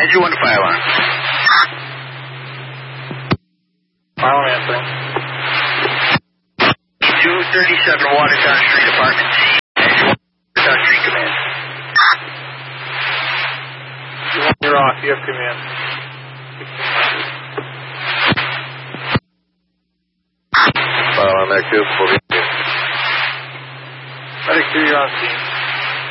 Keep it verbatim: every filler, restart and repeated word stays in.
Andrew one to fire alarm. Fire alarm answering. two thirty-seven Watertown Street, Apartment C. Andrew one, Watertown Street Command. You're off. You have command. Fire alarm active. Medic two, you're on scene.